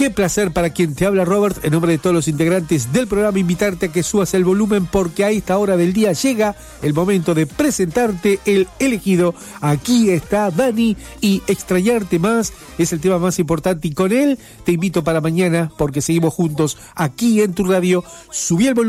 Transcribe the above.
Qué placer para quien te habla, Robert, en nombre de todos los integrantes del programa, invitarte a que subas el volumen porque a esta hora del día llega el momento de presentarte el elegido. Aquí está Dani y Extrañarte Más es el tema más importante y con él te invito para mañana porque seguimos juntos aquí en tu radio. Subí el volumen.